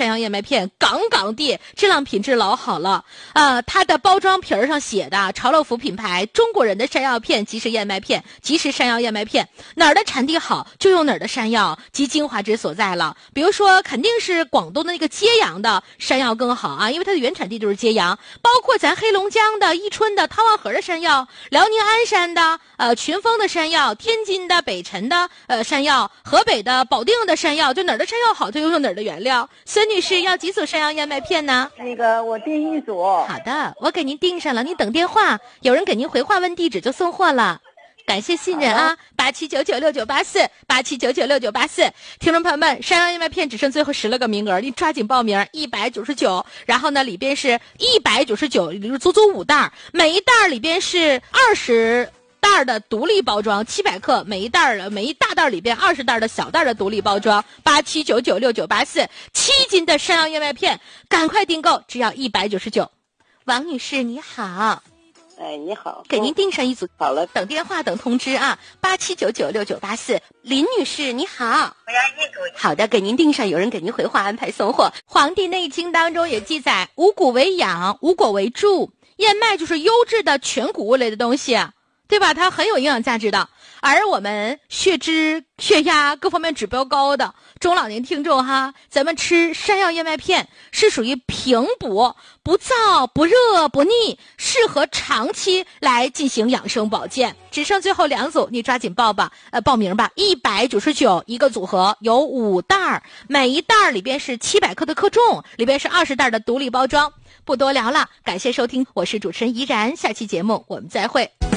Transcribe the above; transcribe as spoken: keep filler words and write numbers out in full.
药燕麦片，杠杠的，质量品质老好了。呃，它的包装皮儿上写的潮乐福品牌中国人的山药片，即食燕麦片，即食山药燕麦片，哪儿的产地好就用哪儿的山药及精华之所在了。比如说，肯定是广东的那个揭阳的山药更好啊，因为它的原产地就是揭阳。包括咱黑龙江的伊春的汤旺河的山药，辽宁鞍山的呃群峰的山药，天津的北辰的呃山药，河北的保定的山药，就哪儿的山药好就用哪儿的原料。孙女士要几组山药燕麦片呢？ 那个我订一组。 好的，我给您订上了，您等电话，有人给您回话问地址就送货了。感谢信任啊，八七九九六九八四，八七九九六九八四。听众朋友们，山药燕麦片只剩最后十来个名额，你抓紧报名，一百九十九。然后呢，里边是一百九十九，足足五袋，每一袋里边是二十袋的独立包装，七百克，每一袋每一大袋里边二十袋的小袋的独立包装，八七九九六九八四，七斤的山药燕麦片，赶快订购，只要一百九十九。王女士你好。 哎，你好， 给您订上一组。 好了， 等电话等通知啊，八七九九六九八四。林女士你好， 我要一组。 好的，给您订上，有人给您回话安排送货。《黄帝内经》当中也记载，五谷为养，五果为助。燕麦就是优质的全谷物类的东西，对吧？它很有营养价值的。而我们血脂、血压各方面指标高的中老年听众哈，咱们吃山药燕麦片是属于平补，不燥不热不腻，适合长期来进行养生保健。只剩最后两组，你抓紧报吧，呃，报名吧，一百九十九一个组合，有五袋，每一袋里边是七百克的克重，里边是二十袋的独立包装。不多聊了，感谢收听，我是主持人怡然，下期节目我们再会。